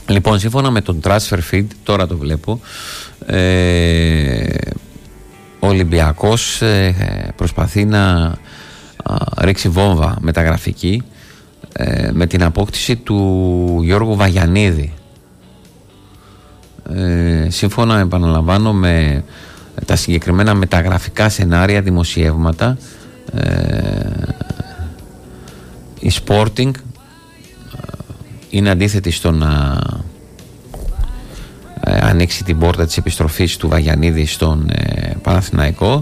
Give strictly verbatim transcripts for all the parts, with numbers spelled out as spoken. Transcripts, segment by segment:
Λοιπόν, σύμφωνα με τον Transfer Feed, τώρα το βλέπω, ε, ο Ολυμπιακός ε, προσπαθεί να α, ρίξει βόμβα μεταγραφική ε, με την απόκτηση του Γιώργου Βαγιανίδη. Ε, σύμφωνα, επαναλαμβάνω, με τα συγκεκριμένα μεταγραφικά σενάρια, δημοσιεύματα, ε, η Sporting είναι αντίθετη στο να ε, ανοίξει την πόρτα της επιστροφής του Βαγιανίδη στον ε, Παναθηναϊκό,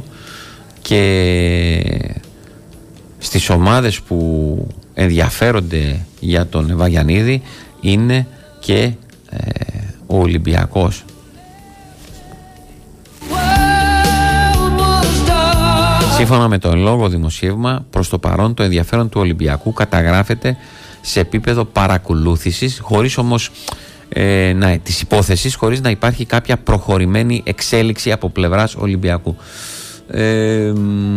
και στις ομάδες που ενδιαφέρονται για τον Βαγιανίδη είναι και ε, ο Ολυμπιακός. Σύμφωνα με το εν λόγω δημοσίευμα, προς το παρόν το ενδιαφέρον του Ολυμπιακού καταγράφεται σε επίπεδο παρακολούθησης, χωρίς όμως ε, να, της υπόθεσης, χωρίς να υπάρχει κάποια προχωρημένη εξέλιξη από πλευράς Ολυμπιακού. Ε,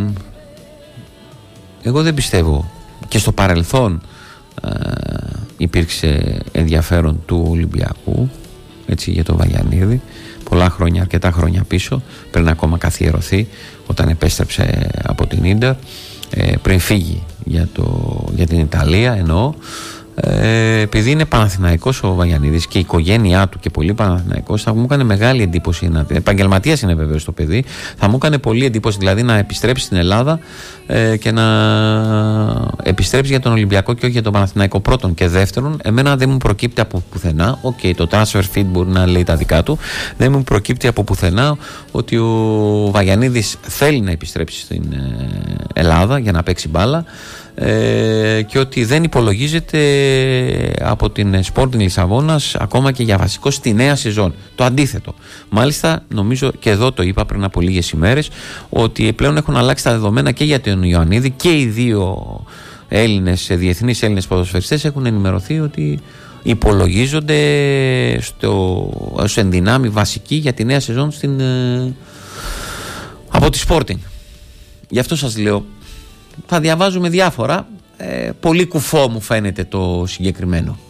εγώ δεν πιστεύω. Και στο παρελθόν ε, υπήρξε ενδιαφέρον του Ολυμπιακού, έτσι, για τον Βαγιανίδη, πολλά χρόνια, αρκετά χρόνια πίσω, πριν ακόμα καθιερωθεί, όταν επέστρεψε από την Ίντερ, ε, πριν φύγει για, το, για την Ιταλία, εννοώ, ε, επειδή είναι Παναθηναϊκός ο Βαγιανίδης και η οικογένειά του και πολύ Παναθηναϊκός, θα μου έκανε μεγάλη εντύπωση, επαγγελματίας είναι βέβαιος το παιδί, θα μου έκανε πολύ εντύπωση δηλαδή να επιστρέψει στην Ελλάδα ε, και να επιστρέψει για τον Ολυμπιακό και όχι για τον Παναθηναϊκό, πρώτον. Και δεύτερον, εμένα δεν μου προκύπτει από πουθενά, οκ, okay, το transfer feed μπορεί να λέει τα δικά του, δεν μου προκύπτει από πουθενά ότι ο Βαγιανίδης θέλει να επιστρέψει στην Ελλάδα για να παίξει μπάλα, Ε, και ότι δεν υπολογίζεται από την Sporting Λισαβόνας ακόμα και για βασικό στη νέα σεζόν. Το αντίθετο. Μάλιστα, νομίζω και εδώ το είπα πριν από λίγες ημέρες, ότι πλέον έχουν αλλάξει τα δεδομένα και για τον Ιωαννίδη, και οι δύο Έλληνες, διεθνείς Έλληνες ποδοσφαιριστές έχουν ενημερωθεί ότι υπολογίζονται στο, ως ενδυνάμει βασική για τη νέα σεζόν στην, ε, από τη Sporting. Γι' αυτό σας λέω, θα διαβάζουμε διάφορα, ε, πολύ κουφό μου φαίνεται το συγκεκριμένο.